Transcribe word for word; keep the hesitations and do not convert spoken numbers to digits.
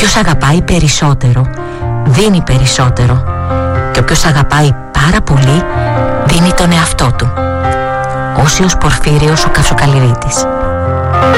Όποιος αγαπάει περισσότερο, δίνει περισσότερο. Και όποιος αγαπάει πάρα πολύ, δίνει τον εαυτό του. Όσιος Πορφύριος ο Καυσοκαλλιρίτης.